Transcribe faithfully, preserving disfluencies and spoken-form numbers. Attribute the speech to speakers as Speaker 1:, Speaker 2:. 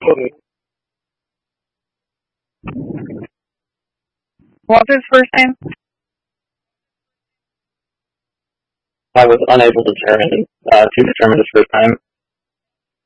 Speaker 1: What's his first name?
Speaker 2: I was unable to determine uh, to determine his first time.